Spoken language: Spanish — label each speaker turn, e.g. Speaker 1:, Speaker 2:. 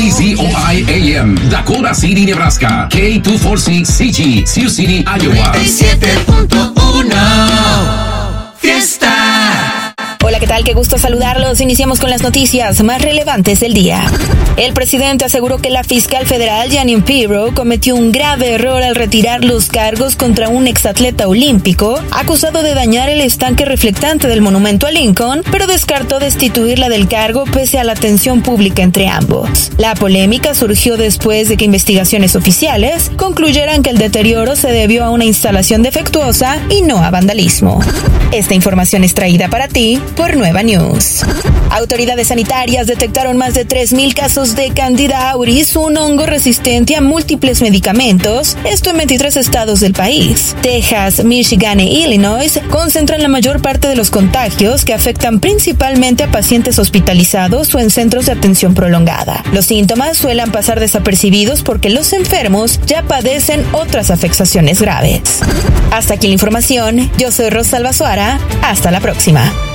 Speaker 1: KDZOI AM, Dakota City, Nebraska. K246CG, Sioux City, Iowa.
Speaker 2: 97.1 Fiesta.
Speaker 3: Hola, ¿qué tal? Qué gusto saludarlos. Iniciamos con las noticias más relevantes del día. El presidente aseguró que la fiscal federal Jeanine Pirro cometió un grave error al retirar los cargos contra un exatleta olímpico acusado de dañar el estanque reflectante del monumento a Lincoln, pero descartó destituirla del cargo pese a la tensión pública entre ambos. La polémica surgió después de que investigaciones oficiales concluyeran que el deterioro se debió a una instalación defectuosa y no a vandalismo. Esta información es traída para ti por Nueva News. Autoridades sanitarias detectaron más de 3,000 casos de Candida auris, un hongo resistente a múltiples medicamentos, esto en 23 estados del país. Texas, Michigan e Illinois concentran la mayor parte de los contagios que afectan principalmente a pacientes hospitalizados o en centros de atención prolongada. Los síntomas suelen pasar desapercibidos porque los enfermos ya padecen otras afectaciones graves. Hasta aquí la información. Yo soy Rosalba Suara. Hasta la próxima.